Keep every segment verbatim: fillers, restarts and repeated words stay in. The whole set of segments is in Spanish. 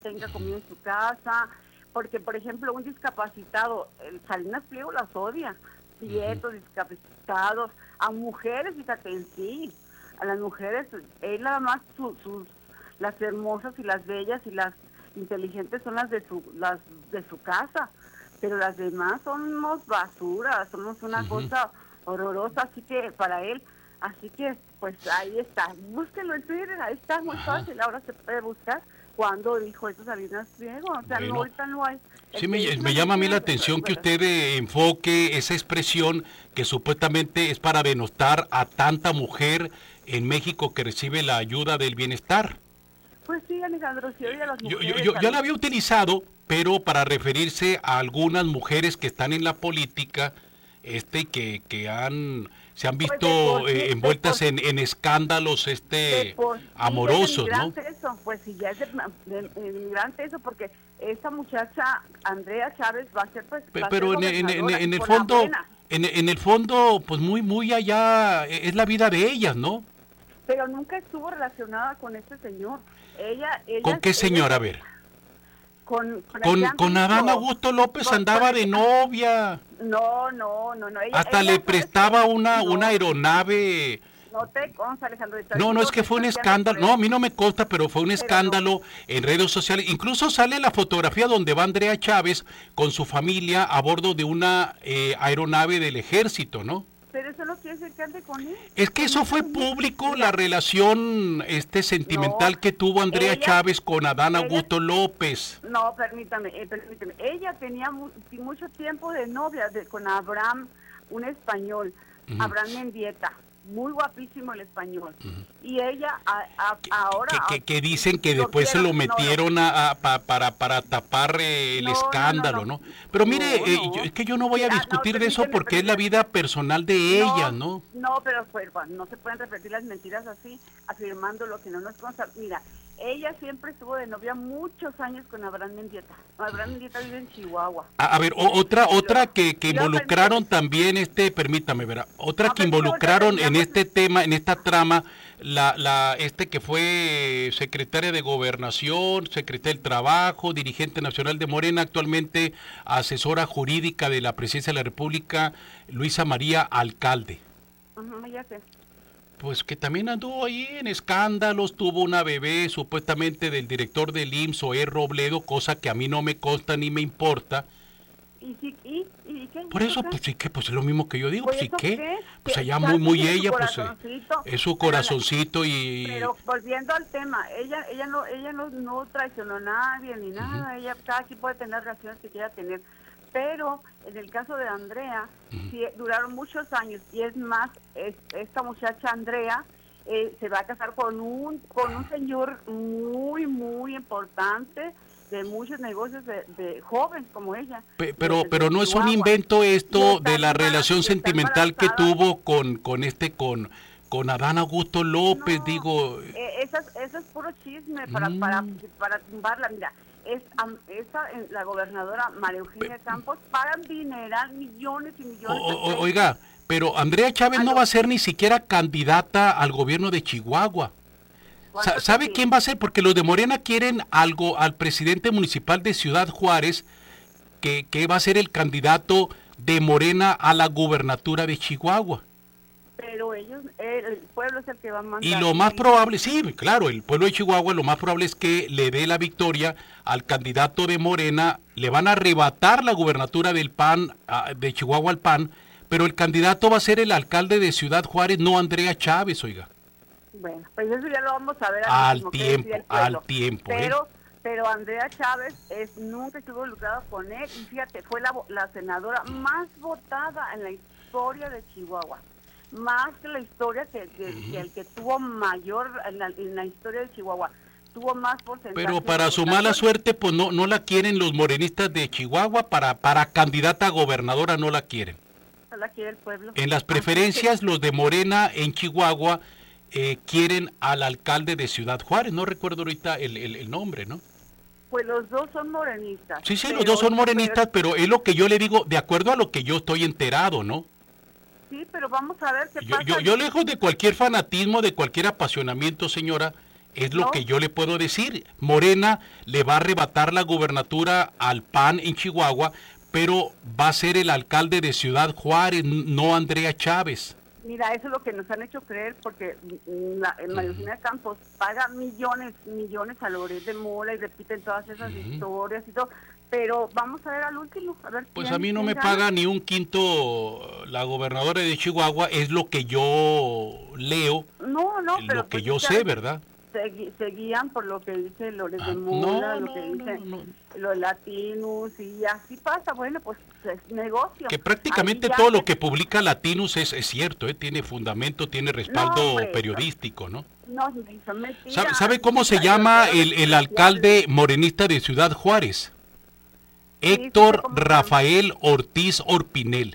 tenga comida en su casa, porque por ejemplo un discapacitado, el Salinas Pliego las odia, prietos, discapacitados, a mujeres, fíjate en sí, a las mujeres, él nada más sus, sus las hermosas y las bellas y las inteligentes son las de su, las de su casa, pero las demás somos basura, somos una uh-huh. cosa horrorosa, así que para él, así que pues ahí está, búsquenlo en Twitter, ahí está muy Ajá. fácil, ahora se puede buscar cuando dijo eso Salinas Pliego, o sea, bueno, no, ahorita no hay. Sí, me, me llama a mí la atención que usted eh, enfoque esa expresión que supuestamente es para denostar a tanta mujer en México que recibe la ayuda del bienestar. Pues sí, Alejandro, sí, oye a las mujeres. Yo, yo, yo, yo la había utilizado, pero para referirse a algunas mujeres que están en la política, este que, que han se han visto pues por, eh, envueltas por, en, en escándalos este por, amorosos, sí, ¿no? Eso, pues si ya es inmigrante eso, porque esa muchacha Andrea Chávez va a ser pues Pe, pero en, en, en, en el fondo en, en el fondo pues muy muy allá es la vida de ellas, ¿no? Pero nunca estuvo relacionada con este señor. Ella, ella ¿Con qué señor? Ella, a ver. Con, con, con, con Adán Augusto López con, andaba con, de novia. No, no, no, no. Ella, Hasta ella le prestaba una, no, una aeronave. No te consta, Alejandro. No, no, es que fue un escándalo. No, a mí no me consta, pero fue un pero escándalo no. en redes sociales. Incluso sale la fotografía donde va Andrea Chávez con su familia a bordo de una eh, aeronave del ejército, ¿no? Pero eso no quiere decir que ande con él. Es que eso fue público, la relación este sentimental no, que tuvo Andrea ella, Chávez con Adán Augusto ella, López. No, permítame, eh, permítame. Ella tenía mu mucho tiempo de novia de, con Abraham, un español, uh-huh. Abraham Mendieta. Muy guapísimo el español. Uh-huh. Y ella a, a, ahora... Que, que, que dicen que después quiero, se lo metieron no, no. A, a, pa, para, para tapar eh, el no, escándalo, ¿no? no, no. Pero mire, eh, yo, es que yo no voy a discutir de eso porque es la vida personal de ella, ¿no? No, pero pues, no se pueden repetir las mentiras así, afirmando lo que no nos consta. Mira, ella siempre estuvo de novia muchos años con Abraham Mendieta. Abraham Mendieta vive en Chihuahua. A, a ver, o, otra otra que, que involucraron también, este, permítame, verá, otra no, que involucraron en este tema, en esta trama, la, la, este que fue secretaria de Gobernación, secretaria del Trabajo, dirigente nacional de Morena, actualmente asesora jurídica de la Presidencia de la República, Luisa María Alcalde. Ajá, ya sé. Pues que también anduvo ahí en escándalos, tuvo una bebé supuestamente del director del I M S S, Zoé Robledo, cosa que a mí no me consta ni me importa. ¿Y, sí, y, y qué? Por eso, pues sí, que pues es lo mismo que yo digo, pues sí, ¿qué? ¿qué? Pues allá muy, muy ella, pues eh, es su corazoncito y... Pero volviendo al tema, ella ella no ella no, no traicionó a nadie ni nada, uh-huh. ella cada quien puede tener relaciones que quiera tener. Pero en el caso de Andrea, uh-huh. sí, duraron muchos años y es más, es, esta muchacha Andrea eh, se va a casar con un con un señor muy, muy importante de muchos negocios de, de joven como ella. Pe, pero pero no es un invento esto de la relación sentimental que tuvo con con este con con Adán Augusto López, no, digo. Eh, esas, eso es puro chisme para, mm. para, para tumbarla, mira. Es, um, esa, la gobernadora María Eugenia Pe Campos pagan dineral millones y millones. O, o, oiga, pero Andrea Chávez no va a ser ni siquiera candidata al gobierno de Chihuahua. Sa ¿Sabe sí? quién va a ser? Porque los de Morena quieren algo al presidente municipal de Ciudad Juárez, que, que va a ser el candidato de Morena a la gubernatura de Chihuahua. Pero ellos, el pueblo es el que va a mandar. Y lo más probable, sí, claro, el pueblo de Chihuahua lo más probable es que le dé la victoria al candidato de Morena, le van a arrebatar la gubernatura del P A N, de Chihuahua al P A N, pero el candidato va a ser el alcalde de Ciudad Juárez, no Andrea Chávez, oiga. Bueno, pues eso ya lo vamos a ver al tiempo, al tiempo. Pero, ¿eh? pero Andrea Chávez es, nunca estuvo involucrada con él, y fíjate, fue la, la senadora más votada en la historia de Chihuahua. Más que la historia que, que, uh-huh. que el que tuvo mayor en la, en la historia de Chihuahua, tuvo más porcentaje. Pero para su mala suerte, pues no no la quieren los morenistas de Chihuahua, para para candidata a gobernadora no la quieren. No la quiere el pueblo. En las preferencias, ah, los de Morena en Chihuahua eh, quieren al alcalde de Ciudad Juárez, no recuerdo ahorita el, el, el nombre, ¿no? Pues los dos son morenistas. Sí, sí, los dos son morenistas, pero... pero es lo que yo le digo, de acuerdo a lo que yo estoy enterado, ¿no? Sí, pero vamos a ver qué yo, pasa. Yo, yo lejos de cualquier fanatismo, de cualquier apasionamiento, señora, Es lo ¿no? que yo le puedo decir. Morena le va a arrebatar la gubernatura al P A N en Chihuahua, pero va a ser el alcalde de Ciudad Juárez, no Andrea Chávez. Mira, eso es lo que nos han hecho creer, porque la, María Eugenia Campos paga millones, millones a Loret de Mola y repiten todas esas uh-huh. historias y todo, pero vamos a ver al último, a ver. Pues a mí no me gana. Paga ni un quinto la gobernadora de Chihuahua, es lo que yo leo, no, no, pero lo que pues, yo sé, ¿verdad? Se, se guían por lo que dice Loret de Mola, ah, no, lo que no, dice no, no. los latinos, y así pasa. Bueno, pues es negocio. Que prácticamente todo se... lo que publica Latinus es, es cierto, ¿eh? Tiene fundamento, tiene respaldo no, periodístico, ¿no? No, son mentiras. ¿Sabe, ¿Sabe cómo se llama el, el alcalde morenista de Ciudad Juárez? Sí, Héctor sí, Rafael Ortiz Orpinel.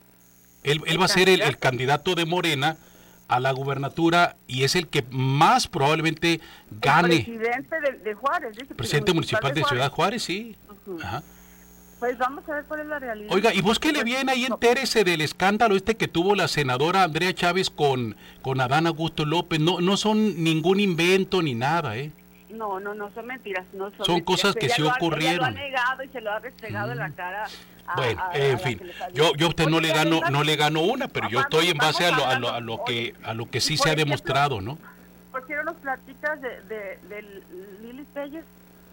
Él, él va a ser el, el candidato de Morena a la gubernatura y es el que más probablemente gane. El presidente de, de Juárez. Dice, presidente municipal, municipal de, de Ciudad Juárez, sí. Uh-huh. Ajá. Pues vamos a ver cuál es la realidad. Oiga, y búsquele bien ahí, entérese del escándalo este que tuvo la senadora Andrea Chávez con, con Adán Augusto López. No, no son ningún invento ni nada, ¿eh? No, no, no son mentiras. No son son mentiras. Cosas que sí ocurrieron. Ella lo ha negado y se lo ha restregado mm. en la cara. A, bueno, a, a, en fin, yo yo a usted no le gano no le gano una, pero yo estoy en base a lo a lo, a lo que a lo que sí se ha demostrado, ¿no? ¿Por qué no nos platicas de, de, de Lili Telles,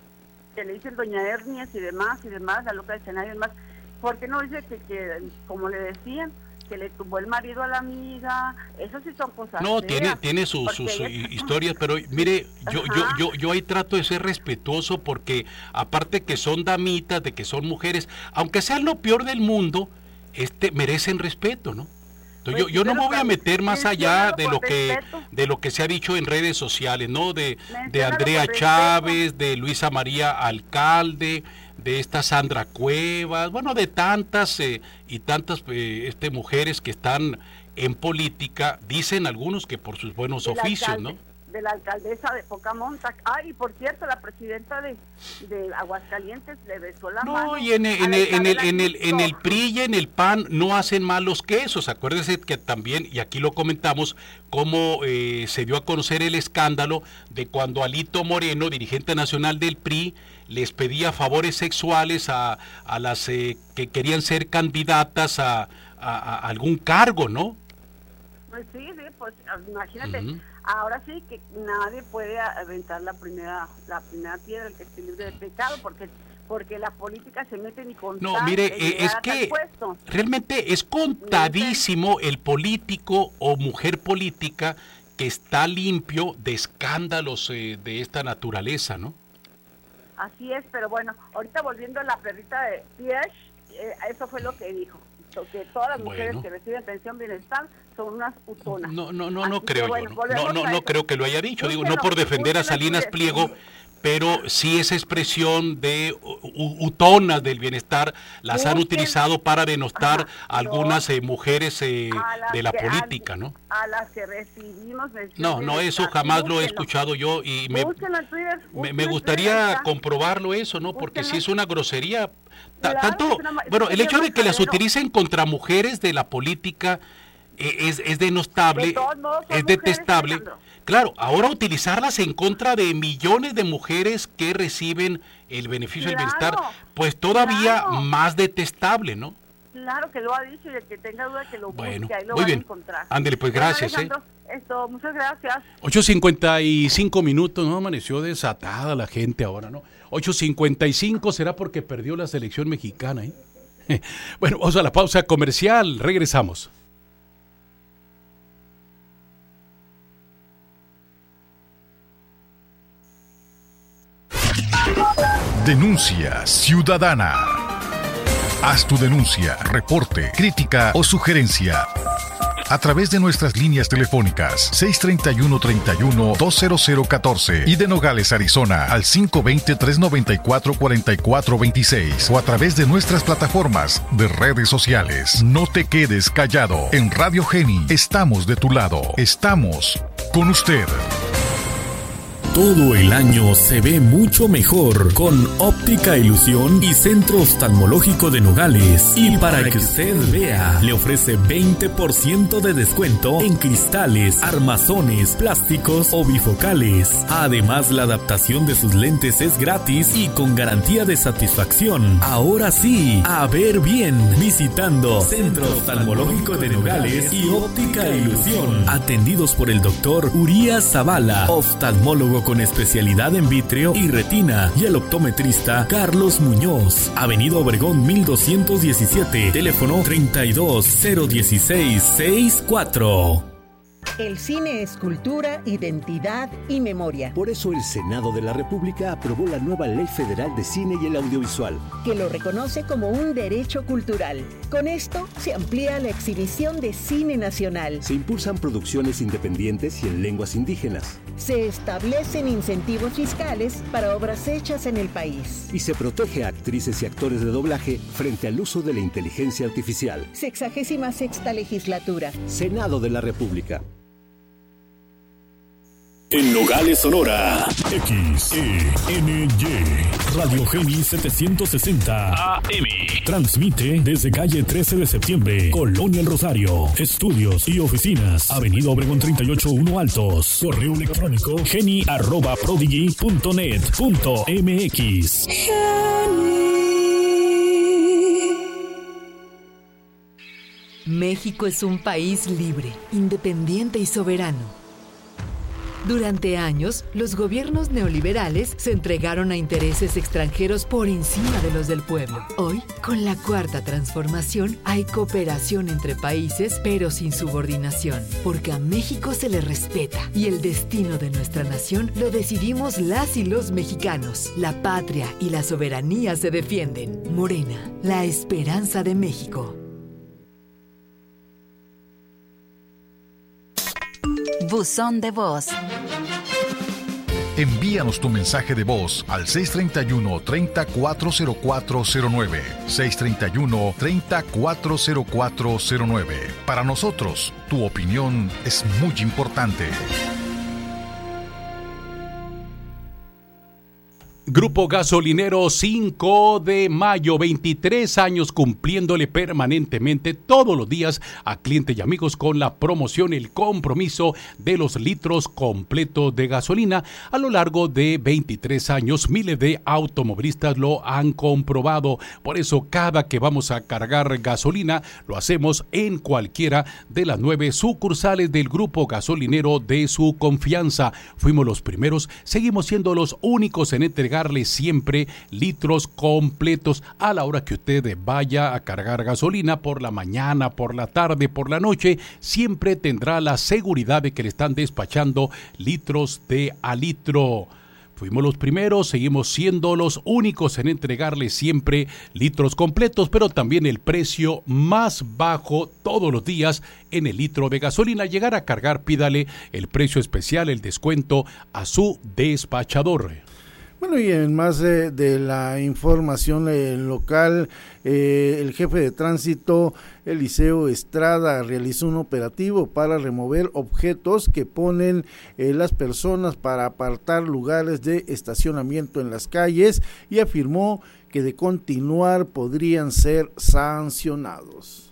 que le dicen doña Hernias y demás y demás, la loca del escenario y demás? ¿Por qué no dice que, que como le decían, que le tumbó el marido a la amiga? Eso sí son cosas no, feas, tiene tiene su, sus ella... historias, pero mire, yo, yo yo yo ahí trato de ser respetuoso porque aparte que son damitas, de que son mujeres, aunque sean lo peor del mundo, este merecen respeto, ¿no? Entonces, pues, yo, yo no me voy a meter más allá de lo que respeto. de lo que se ha dicho en redes sociales, ¿no? De, de Andrea Chávez, de Luisa María Alcalde, de esta Sandra Cuevas, bueno, de tantas eh, y tantas eh, este, mujeres que están en política, dicen algunos que por sus buenos de oficios, alcalde, ¿no? De la alcaldesa de Pocamontac. Ah, y por cierto, la presidenta de, de Aguascalientes le besó la no, mano. No, y en el, en el, en el, en el, en el P R I y en el P A N no hacen mal los quesos. Acuérdese que también, y aquí lo comentamos, cómo eh, se dio a conocer el escándalo de cuando Alito Moreno, dirigente nacional del P R I, les pedía favores sexuales a, a las eh, que querían ser candidatas a, a, a algún cargo, ¿no? Pues sí, sí, pues imagínate, uh-huh. Ahora sí que nadie puede aventar la primera la primera piedra, el que esté libre de pecado, porque porque la política se mete ni con no, mire, eh, es que realmente es contadísimo el político o mujer política que está limpio de escándalos eh, de esta naturaleza, ¿no? Así es, pero bueno, ahorita volviendo a la perrita de Pierre, eh, eso fue lo que dijo. Que todas las mujeres bueno. que reciben pensión bienestar son unas putonas. No, no, no, no creo bueno, yo. No, no, no, no creo que lo haya dicho. Digo, no por defender a Salinas Pliego, pero sí esa expresión de utonas del bienestar las han utilizado para denostar a algunas eh, mujeres eh, de la política, ¿no? A las que recibimos. No, no, eso jamás lo he escuchado yo y me, me, me gustaría comprobarlo eso, ¿no? Porque si es una grosería. Claro, tanto, una, bueno, el hecho de que las utilicen contra mujeres de la política eh, es, es denostable, de modos, es detestable. Mujeres, claro, ahora utilizarlas en contra de millones de mujeres que reciben el beneficio claro, del bienestar, pues todavía claro. más detestable, ¿no? Claro que lo ha dicho y el que tenga duda que lo bueno, busque, ahí lo muy van bien. a encontrar. Ándele, pues gracias. Bueno, eh. Esto, muchas gracias. ocho cincuenta y cinco minutos, ¿no? Amaneció desatada la gente ahora, ¿no? ocho cincuenta y cinco, ¿será porque perdió la selección mexicana, eh? Bueno, vamos a la pausa comercial, regresamos. Denuncia ciudadana. Haz tu denuncia, reporte, crítica o sugerencia a través de nuestras líneas telefónicas seis treinta y uno, treinta y uno, dos mil catorce y de Nogales, Arizona al cinco veinte, trescientos noventa y cuatro, cuarenta y cuatro veintiséis o a través de nuestras plataformas de redes sociales. No te quedes callado. En Radio Geni estamos de tu lado. Estamos con usted. Todo el año se ve mucho mejor con Óptica Ilusión y Centro Oftalmológico de Nogales. Y para que usted vea, le ofrece veinte por ciento de descuento en cristales, armazones, plásticos o bifocales. Además, la adaptación de sus lentes es gratis y con garantía de satisfacción. Ahora sí, a ver bien, visitando Centro Oftalmológico de Nogales y Óptica Ilusión, atendidos por el doctor Urias Zavala, oftalmólogo con especialidad en vítreo y retina, y el optometrista Carlos Muñoz, Avenida Obregón mil doscientos diecisiete, teléfono treinta y dos cero dieciséis sesenta y cuatro. El cine es cultura, identidad y memoria. Por eso el Senado de la República aprobó la nueva Ley Federal de Cine y el Audiovisual, que lo reconoce como un derecho cultural. Con esto se amplía la exhibición de cine nacional. Se impulsan producciones independientes y en lenguas indígenas. Se establecen incentivos fiscales para obras hechas en el país. Y se protege a actrices y actores de doblaje frente al uso de la inteligencia artificial. Sexagésima sexta legislatura. Senado de la República. En Nogales, Sonora, X E N Y, Radio Geni setecientos sesenta A M. Transmite desde calle trece de septiembre, Colonia El Rosario. Estudios y oficinas, Avenida Obregón treinta y ocho uno Altos. Correo electrónico geni arroba prodigy punto net punto m x. México es un país libre, independiente y soberano. Durante años, los gobiernos neoliberales se entregaron a intereses extranjeros por encima de los del pueblo. Hoy, con la Cuarta Transformación, hay cooperación entre países, pero sin subordinación, porque a México se le respeta y el destino de nuestra nación lo decidimos las y los mexicanos. La patria y la soberanía se defienden. Morena, la esperanza de México. Buzón de voz. Envíanos tu mensaje de voz al seis treinta y uno, treinta, cuatro cero cuatro cero nueve. seis treinta y uno, treinta, cuatro cero cuatro cero nueve. Para nosotros, tu opinión es muy importante. Grupo Gasolinero cinco de mayo, veintitrés años cumpliéndole permanentemente todos los días a clientes y amigos con la promoción, el compromiso de los litros completos de gasolina. A lo largo de veintitrés años, miles de automovilistas lo han comprobado. Por eso, cada que vamos a cargar gasolina, lo hacemos en cualquiera de las nueve sucursales del Grupo Gasolinero de su confianza. Fuimos los primeros, seguimos siendo los únicos en entregar siempre litros completos a la hora que usted vaya a cargar gasolina, por la mañana, por la tarde, por la noche. Siempre tendrá la seguridad de que le están despachando litros de a litro. Fuimos los primeros, seguimos siendo los únicos en entregarle siempre litros completos, pero también el precio más bajo todos los días en el litro de gasolina. Llegar a cargar, pídale el precio especial, el descuento a su despachador. Bueno, y en más de, de la información eh, local, eh, el jefe de tránsito, Eliseo Estrada, realizó un operativo para remover objetos que ponen eh, las personas para apartar lugares de estacionamiento en las calles, y afirmó que de continuar podrían ser sancionados.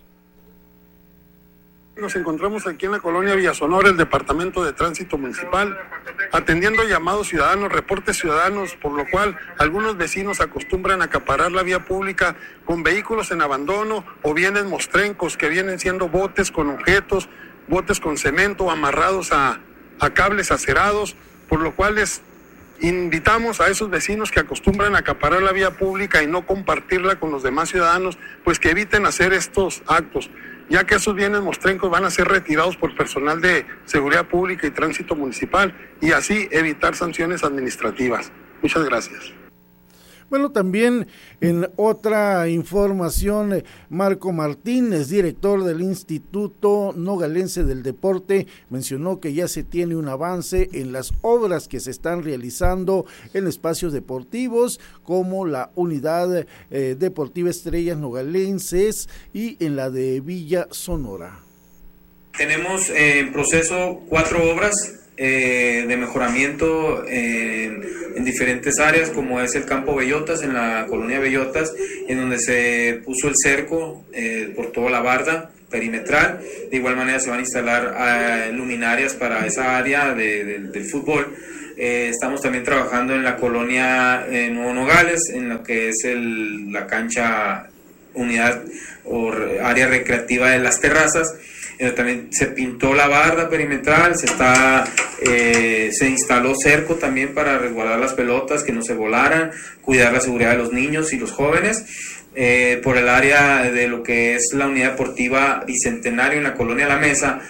Nos encontramos aquí en la colonia Villasonora, el Departamento de Tránsito Municipal, atendiendo llamados ciudadanos, reportes ciudadanos, por lo cual algunos vecinos acostumbran a acaparar la vía pública con vehículos en abandono o bien en mostrencos, que vienen siendo botes con objetos, botes con cemento amarrados a, a cables acerados, por lo cual les invitamos a esos vecinos que acostumbran a acaparar la vía pública y no compartirla con los demás ciudadanos, pues que eviten hacer estos actos, ya que esos bienes mostrencos van a ser retirados por personal de seguridad pública y tránsito municipal, y así evitar sanciones administrativas. Muchas gracias. Bueno, también en otra información, Marco Martínez, director del Instituto Nogalense del Deporte, mencionó que ya se tiene un avance en las obras que se están realizando en espacios deportivos, como la Unidad eh, Deportiva Estrellas Nogalenses y en la de Villa Sonora. Tenemos eh, en proceso cuatro obras eh, de mejoramiento eh, en diferentes áreas, como es el campo Bellotas, en la colonia Bellotas, en donde se puso el cerco eh, por toda la barda perimetral. De igual manera se van a instalar eh, luminarias para esa área de, de, del fútbol. Eh, estamos también trabajando en la colonia eh, Nuevo Nogales, en lo que es el, la cancha unidad o área recreativa de las terrazas. Eh, también se pintó la barda perimetral, se está eh, se instaló cerco también para resguardar las pelotas, que no se volaran, cuidar la seguridad de los niños y los jóvenes. Eh, por el área de lo que es la unidad deportiva Bicentenario en la colonia La Mesa,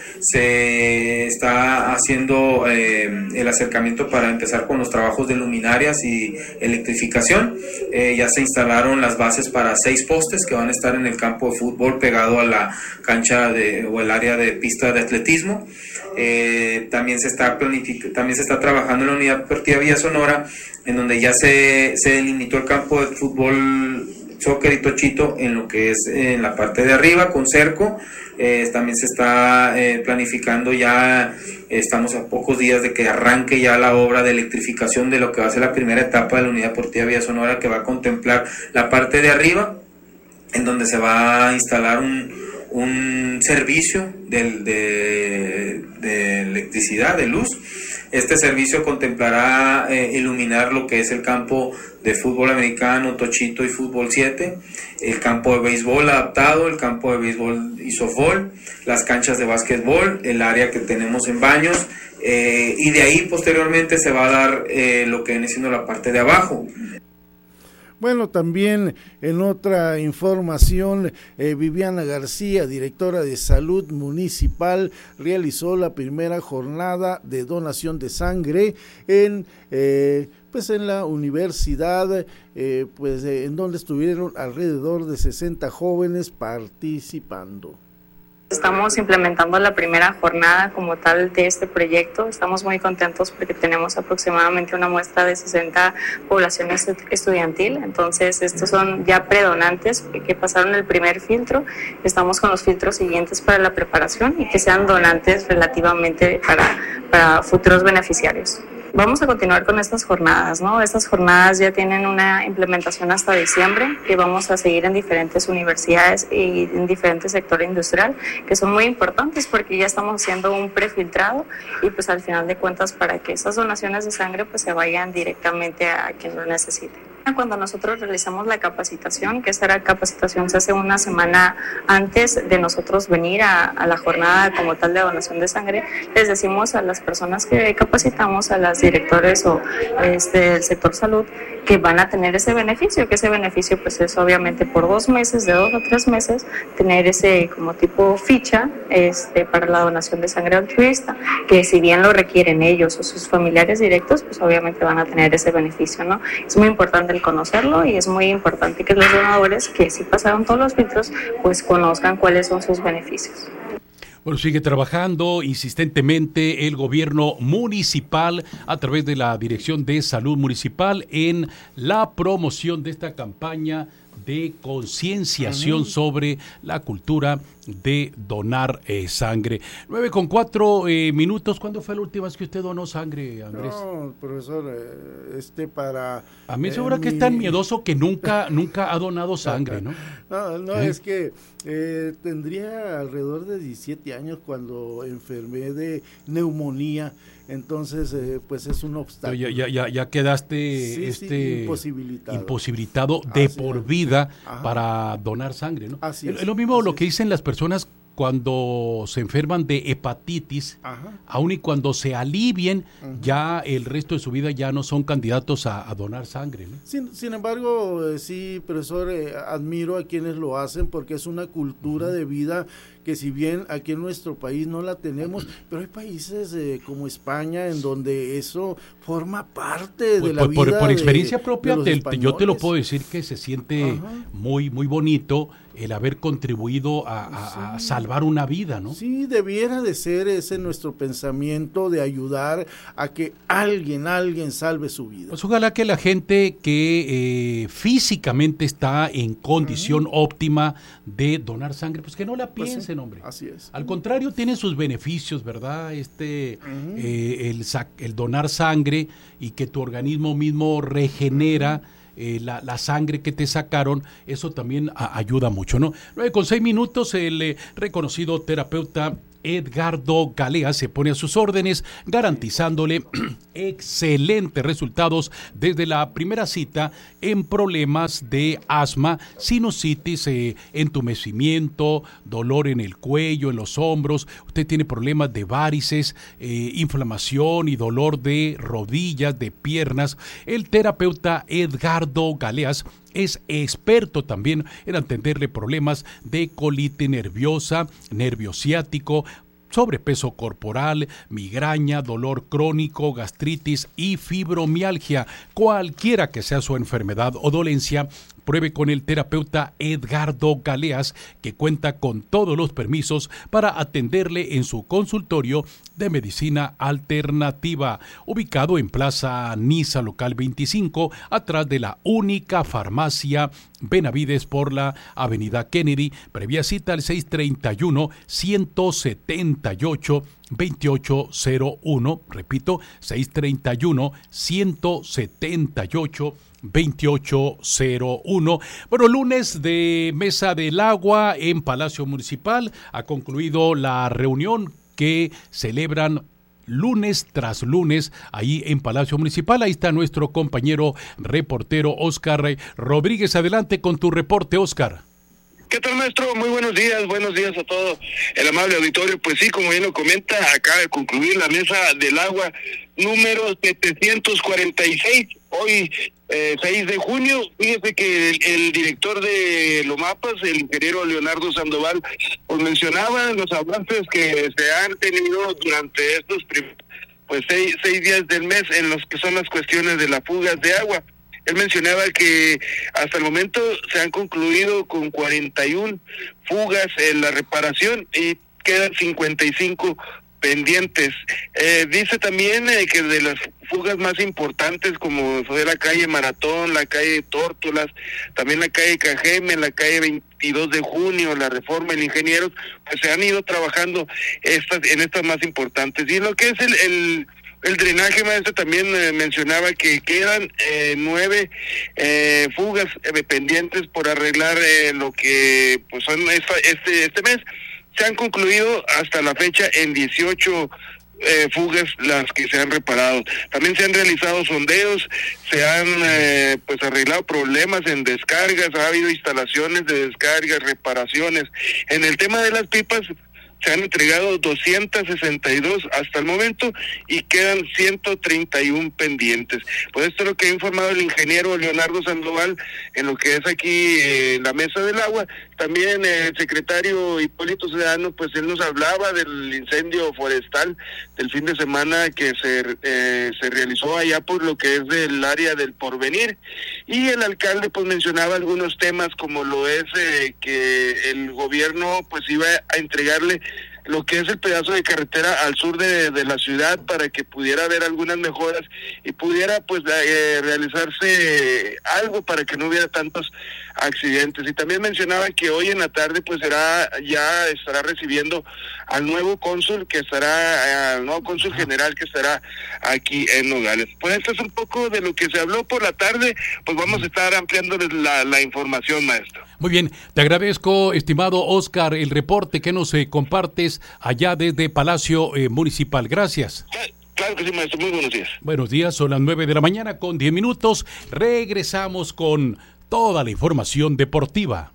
se está haciendo eh, el acercamiento para empezar con los trabajos de luminarias y electrificación. Eh, ya se instalaron las bases para seis postes que van a estar en el campo de fútbol pegado a la cancha de, o el área de pista de atletismo. Eh, también se está planific- también se está trabajando en la unidad deportiva Villa Sonora, en donde ya se, se delimitó el campo de fútbol soccer y tochito en lo que es en la parte de arriba con cerco. Eh, también se está eh, planificando ya, eh, estamos a pocos días de que arranque ya la obra de electrificación de lo que va a ser la primera etapa de la unidad deportiva Villa Sonora, que va a contemplar la parte de arriba, en donde se va a instalar un, un servicio de, de, de electricidad, de luz. Este servicio contemplará eh, iluminar lo que es el campo de fútbol americano, tochito y fútbol siete, el campo de béisbol adaptado, el campo de béisbol y softball, las canchas de básquetbol, el área que tenemos en baños, eh, y de ahí posteriormente se va a dar eh, lo que viene siendo la parte de abajo. Bueno, también en otra información, eh, Viviana García, directora de Salud Municipal, realizó la primera jornada de donación de sangre en eh, pues en la universidad, eh, pues eh, en donde estuvieron alrededor de sesenta jóvenes participando. Estamos implementando la primera jornada como tal de este proyecto. Estamos muy contentos porque tenemos aproximadamente una muestra de sesenta poblaciones estudiantil. Entonces, estos son ya predonantes que pasaron el primer filtro. Estamos con los filtros siguientes para la preparación y que sean donantes relativamente para, para futuros beneficiarios. Vamos a continuar con estas jornadas, ¿no? Estas jornadas ya tienen una implementación hasta diciembre, que vamos a seguir en diferentes universidades y en diferentes sectores industrial, que son muy importantes porque ya estamos haciendo un prefiltrado y pues al final de cuentas para que esas donaciones de sangre pues se vayan directamente a quien lo necesite. Cuando nosotros realizamos la capacitación, que esa capacitación se hace una semana antes de nosotros venir a, a la jornada como tal de donación de sangre, les decimos a las personas que capacitamos, a las directores o este, del sector salud, que van a tener ese beneficio, que ese beneficio pues es obviamente por dos meses, de dos a tres meses, tener ese como tipo ficha este, para la donación de sangre altruista, que si bien lo requieren ellos o sus familiares directos, pues obviamente van a tener ese beneficio, ¿no? Es muy importante el conocerlo y es muy importante que los donadores que sí pasaron todos los filtros pues conozcan cuáles son sus beneficios. Bueno, sigue trabajando insistentemente el gobierno municipal a través de la Dirección de Salud Municipal en la promoción de esta campaña de concienciación uh-huh. sobre la cultura de donar eh, sangre. Nueve con cuatro eh, minutos. ¿Cuándo fue la última vez que usted donó sangre, Andrés? No, profesor, eh, este para... A mí me eh, seguro mi... que es tan miedoso que nunca, nunca ha donado sangre, ¿no? No, no, ¿Eh? es que eh, tendría alrededor de diecisiete años cuando enfermé de neumonía. Entonces, eh, pues es un obstáculo. Ya, ya, ya, ya quedaste sí, este, sí, imposibilitado. imposibilitado de Así por es. vida Ajá. para donar sangre, ¿no? Así es, es, es lo mismo así lo es. que dicen las personas cuando se enferman de hepatitis, Ajá. aun y cuando se alivien, uh-huh. ya el resto de su vida ya no son candidatos a, a donar sangre, ¿no? Sin, sin embargo, eh, sí, profesor, eh, admiro a quienes lo hacen porque es una cultura uh-huh. de vida que si bien aquí en nuestro país no la tenemos, pero hay países eh, como España en donde eso forma parte Pues, de la por, vida por, por experiencia de, propia, de te, los te, yo te lo españoles. puedo decir que se siente Ajá. muy, muy bonito el haber contribuido a, a, a salvar una vida, ¿no? Sí, debiera de ser ese nuestro pensamiento de ayudar a que alguien, alguien salve su vida. Pues ojalá que la gente que eh, físicamente está en condición uh-huh. óptima de donar sangre, pues que no la piensen, pues sí, hombre. Así es. Al contrario, tiene sus beneficios, ¿verdad? Este, uh-huh. eh, el, el donar sangre y que tu organismo mismo regenera eh, la, la sangre que te sacaron, eso también a, ayuda mucho, ¿no? nueve con seis minutos, el eh, reconocido terapeuta Edgardo Galea se pone a sus órdenes, garantizándole excelentes resultados desde la primera cita en problemas de asma, sinusitis, eh, entumecimiento, dolor en el cuello, en los hombros. Usted tiene problemas de varices, eh, inflamación y dolor de rodillas, de piernas. El terapeuta Edgardo Galeas es experto también en atenderle problemas de colitis nerviosa, nervio ciático, sobrepeso corporal, migraña, dolor crónico, gastritis y fibromialgia. Cualquiera que sea su enfermedad o dolencia, pruebe con el terapeuta Edgardo Galeas, que cuenta con todos los permisos para atenderle en su consultorio de medicina alternativa, ubicado en Plaza Niza, local veinticinco, atrás de la única farmacia Benavides por la avenida Kennedy. Previa cita al seis treinta y uno, ciento setenta y ocho, veintiocho cero uno, repito, seis treinta y uno, ciento setenta y ocho, veintiocho cero uno. Bueno, lunes de Mesa del Agua en Palacio Municipal. Ha concluido la reunión que celebran lunes tras lunes ahí en Palacio Municipal. Ahí está nuestro compañero reportero Oscar Rodríguez. Adelante con tu reporte, Oscar. ¿Qué tal, maestro? Muy buenos días, buenos días a todo el amable auditorio. Pues sí, como bien lo comenta, acaba de concluir la Mesa del Agua número setecientos cuarenta y seis, hoy eh, seis de junio. Fíjese que el, el director de Lomapas, el ingeniero Leonardo Sandoval, pues mencionaba los avances que se han tenido durante estos pues seis, seis días del mes en los que son las cuestiones de las fugas de agua. Él mencionaba que hasta el momento se han concluido con cuarenta y una fugas en la reparación y quedan cincuenta y cinco pendientes. Eh, dice también eh, que de las fugas más importantes, como fue la calle Maratón, la calle Tórtolas, también la calle Cajeme, la calle veintidós de junio, la Reforma, el Ingenieros, pues se han ido trabajando estas en estas más importantes. Y en lo que es el... el El drenaje, maestro, también eh, mencionaba que quedan eh, nueve eh, fugas eh, pendientes por arreglar eh, lo que pues son esta, este este mes. Se han concluido hasta la fecha en dieciocho eh, fugas las que se han reparado. También se han realizado sondeos, se han eh, pues arreglado problemas en descargas, ha habido instalaciones de descargas, reparaciones. En el tema de las pipas, se han entregado doscientas sesenta y dos hasta el momento y quedan ciento treinta y uno pendientes. Pues esto es lo que ha informado el ingeniero Leonardo Sandoval en lo que es aquí eh, la Mesa del Agua. También eh, el secretario Hipólito Sedano, pues él nos hablaba del incendio forestal del fin de semana que se eh, se realizó allá por lo que es del área del Porvenir, y el alcalde pues mencionaba algunos temas como lo es eh, que el gobierno pues iba a entregarle lo que es el pedazo de carretera al sur de, de la ciudad para que pudiera haber algunas mejoras y pudiera pues eh, realizarse algo para que no hubiera tantos accidentes. Y también mencionaba que hoy en la tarde pues será ya estará recibiendo al nuevo cónsul que estará, al nuevo cónsul general que estará aquí en Nogales. Pues esto es un poco de lo que se habló por la tarde, pues vamos a estar ampliándoles la, la información, maestro. Muy bien, te agradezco, estimado Oscar, el reporte que nos eh, compartes allá desde Palacio eh, Municipal. Gracias. Claro que sí, maestro. Muy buenos días. Buenos días, son las nueve de la mañana con diez minutos. Regresamos con toda la información deportiva.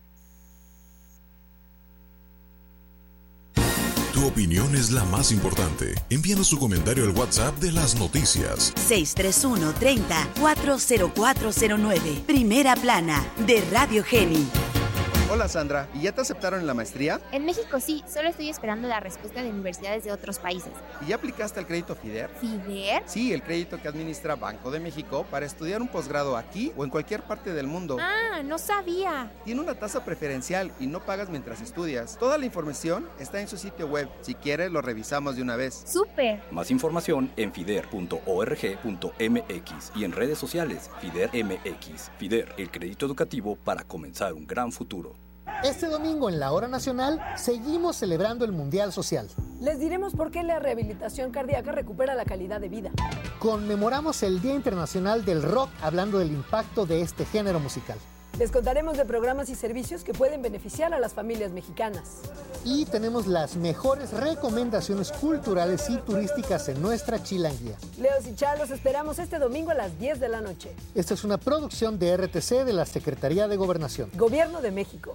Tu opinión es la más importante. Envíanos su comentario al WhatsApp de las noticias. seis tres uno, treinta, cuatro cero cuatro cero nueve. Primera plana de Radio Geni. Hola Sandra, ¿y ya te aceptaron en la maestría? En México sí, solo estoy esperando la respuesta de universidades de otros países. ¿Y ya aplicaste al crédito FIDER? ¿FIDER? Sí, el crédito que administra Banco de México para estudiar un posgrado aquí o en cualquier parte del mundo. Ah, no sabía. Tiene una tasa preferencial y no pagas mientras estudias. Toda la información está en su sitio web. Si quieres, lo revisamos de una vez. ¡Súper! Más información en fider punto org punto m x y en redes sociales FIDER M X. FIDER, el crédito educativo para comenzar un gran futuro. Este domingo en la Hora Nacional seguimos celebrando el Mundial Social. Les diremos por qué la rehabilitación cardíaca recupera la calidad de vida. Conmemoramos el Día Internacional del Rock hablando del impacto de este género musical. Les contaremos de programas y servicios que pueden beneficiar a las familias mexicanas. Y tenemos las mejores recomendaciones culturales y turísticas en nuestra chilanguía. Leos y Chá, los esperamos este domingo a las diez de la noche. Esta es una producción de R T C de la Secretaría de Gobernación. Gobierno de México.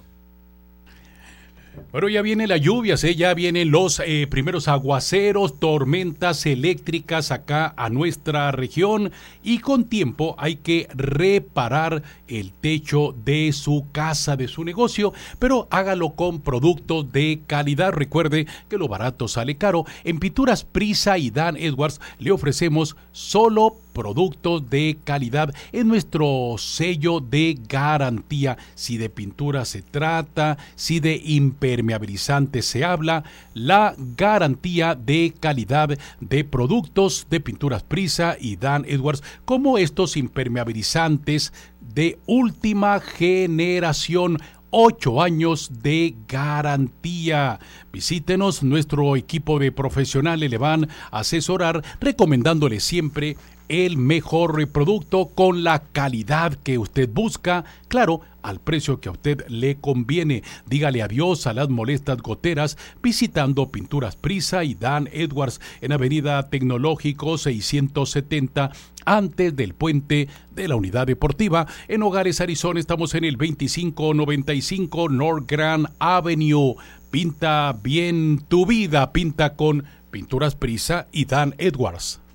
Bueno, ya vienen las lluvias, ¿eh? Ya vienen los eh, primeros aguaceros, tormentas eléctricas acá a nuestra región y con tiempo hay que reparar el techo de su casa, de su negocio, pero hágalo con productos de calidad. Recuerde que lo barato sale caro. En Pinturas Prisa y Dan Edwards le ofrecemos solo productos de calidad en nuestro sello de garantía. Si de pintura se trata, si de impermeabilizante se habla, la garantía de calidad de productos de Pinturas Prisa y Dan Edwards, como estos impermeabilizantes de última generación. Ocho años de garantía. Visítenos, nuestro equipo de profesionales le van a asesorar recomendándole siempre el mejor producto con la calidad que usted busca, claro, al precio que a usted le conviene. Dígale adiós a las molestas goteras visitando Pinturas Prisa y Dan Edwards en Avenida Tecnológico seiscientos setenta, antes del puente de la Unidad Deportiva. En Nogales, Arizona, estamos en el veinticinco noventa y cinco North Grand Avenue. Pinta bien tu vida, pinta con Pinturas Prisa y Dan Edwards.